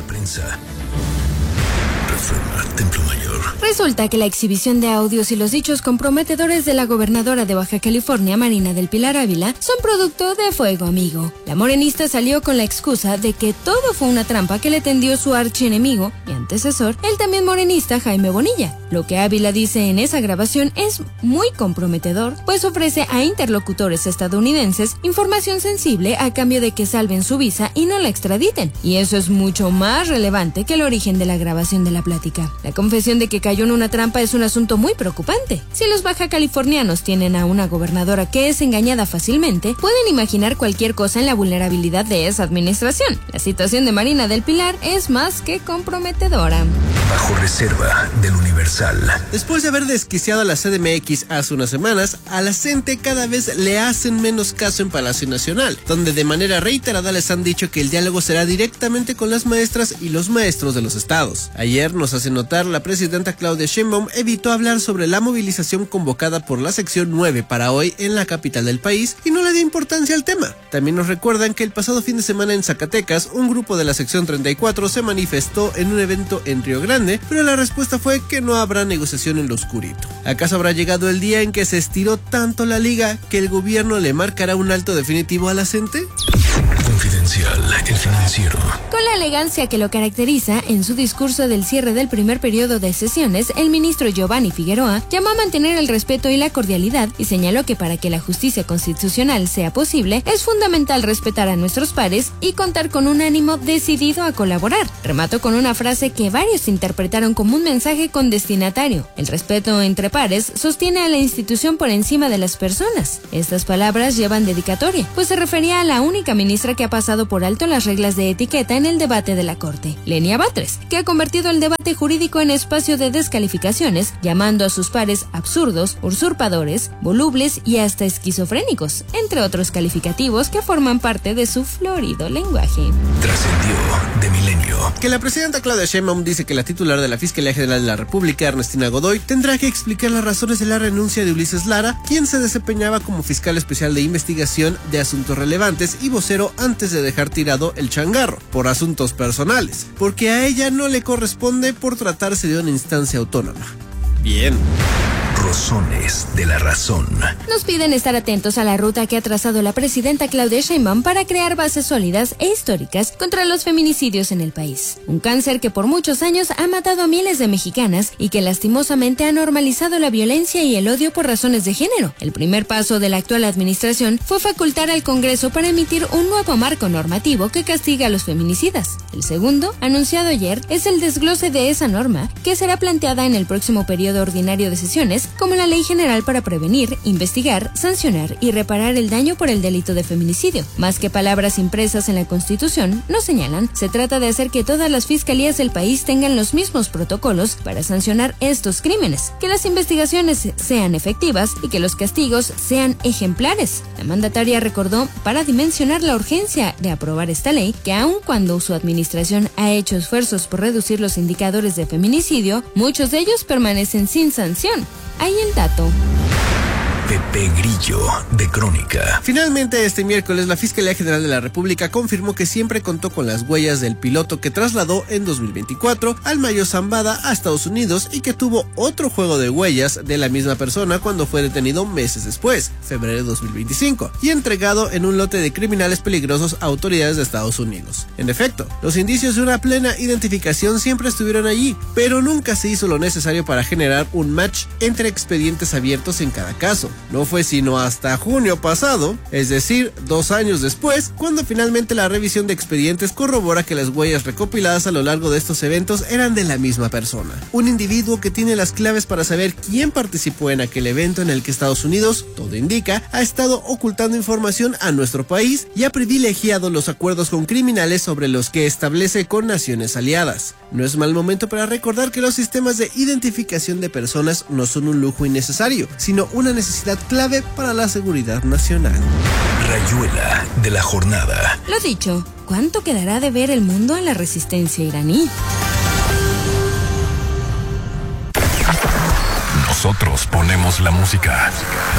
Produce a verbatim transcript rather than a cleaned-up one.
prensa. Reforma, Templo Mayor. Resulta que la exhibición de audios y los dichos comprometedores de la gobernadora de Baja California, Marina del Pilar Ávila, son producto de fuego amigo. La morenista salió con la excusa de que todo fue una trampa que le tendió su archienemigo y antecesor, el también morenista Jaime Bonilla. Lo que Ávila dice en esa grabación es muy comprometedor, pues ofrece a interlocutores estadounidenses información sensible a cambio de que salven su visa y no la extraditen. Y eso es mucho más relevante que el origen de la grabación de la plática. La confesión de que cayó en una trampa es un asunto muy preocupante. Si los baja californianos tienen a una gobernadora que es engañada fácilmente, pueden imaginar cualquier cosa en la vulnerabilidad de esa administración. La situación de Marina del Pilar es más que comprometedora. Bajo reserva del Universal. Después de haber desquiciado a la C D M X hace unas semanas, a la CENTE cada vez le hacen menos caso en Palacio Nacional, donde de manera reiterada les han dicho que el diálogo será directamente con las maestras y los maestros de los estados. Ayer, nos hace notar, la presidenta Claudia Sheinbaum evitó hablar sobre la movilización convocada por la sección nueve para hoy en la capital del país y no le dio importancia al tema. También nos recuerdan que el pasado fin de semana en Zacatecas, un grupo de la sección treinta y cuatro se manifestó en un evento en Río Grande, pero la respuesta fue que no habrá negociación en lo oscurito. ¿Acaso habrá llegado el día en que se estiró tanto la liga que el gobierno le marcará un alto definitivo a la CENTE? Confidencial, el financiero. Con la elegancia que lo caracteriza, en su discurso del cierre del primer periodo de sesiones, el ministro Giovanni Figueroa llamó a mantener el respeto y la cordialidad y señaló que para que la justicia constitucional sea posible, es fundamental respetar a nuestros pares y contar con un ánimo decidido a colaborar. Remató con una frase que varios interpretaron como un mensaje con destinatario. El respeto entre pares sostiene a la institución por encima de las personas. Estas palabras llevan dedicatoria, pues se refería a la única ministra que ha pasado por alto las reglas de etiqueta en el debate de la Corte, Lenia Batres, que ha convertido el debate jurídico en espacio de descalificaciones, llamando a sus pares absurdos, usurpadores, volubles y hasta esquizofrénicos, entre otros calificativos que forman parte de su florido lenguaje. Trascendió de milenio. Que la presidenta Claudia Sheinbaum dice que la titular de la Fiscalía General de la República, Ernestina Godoy, tendrá que explicar las razones de la renuncia de Ulises Lara, quien se desempeñaba como fiscal especial de investigación de asuntos relevantes y vocero antes de dejar tirado el changarro, por asuntos personales, porque a ella no le corresponde por tratarse de una instancia autónoma. Bien. Razones de la razón. Nos piden estar atentos a la ruta que ha trazado la presidenta Claudia Sheinbaum para crear bases sólidas e históricas contra los feminicidios en el país. Un cáncer que por muchos años ha matado a miles de mexicanas y que lastimosamente ha normalizado la violencia y el odio por razones de género. El primer paso de la actual administración fue facultar al Congreso para emitir un nuevo marco normativo que castiga a los feminicidas. El segundo, anunciado ayer, es el desglose de esa norma, que será planteada en el próximo periodo ordinario de sesiones como la Ley General para prevenir, investigar, sancionar y reparar el daño por el delito de feminicidio. Más que palabras impresas en la Constitución, nos señalan, se trata de hacer que todas las fiscalías del país tengan los mismos protocolos para sancionar estos crímenes, que las investigaciones sean efectivas y que los castigos sean ejemplares. La mandataria recordó, para dimensionar la urgencia de aprobar esta ley, que aun cuando su administración ha hecho esfuerzos por reducir los indicadores de feminicidio, muchos de ellos permanecen sin sanción. Ahí el dato. Pepe Grillo, de Crónica. Finalmente, este miércoles, la Fiscalía General de la República confirmó que siempre contó con las huellas del piloto que trasladó en dos mil veinticuatro al Mayo Zambada a Estados Unidos y que tuvo otro juego de huellas de la misma persona cuando fue detenido meses después, febrero de dos mil veinticinco, y entregado en un lote de criminales peligrosos a autoridades de Estados Unidos. En efecto, los indicios de una plena identificación siempre estuvieron allí, pero nunca se hizo lo necesario para generar un match entre expedientes abiertos en cada caso. No fue sino hasta junio pasado, es decir, dos años después, cuando finalmente la revisión de expedientes corrobora que las huellas recopiladas a lo largo de estos eventos eran de la misma persona. Un individuo que tiene las claves para saber quién participó en aquel evento en el que Estados Unidos, todo indica, ha estado ocultando información a nuestro país y ha privilegiado los acuerdos con criminales sobre los que establece con naciones aliadas. No es mal momento para recordar que los sistemas de identificación de personas no son un lujo innecesario, sino una necesidad clave para la seguridad nacional. Rayuela de la jornada. Lo dicho, ¿cuánto quedará de ver el mundo a la resistencia iraní? Nosotros ponemos la música.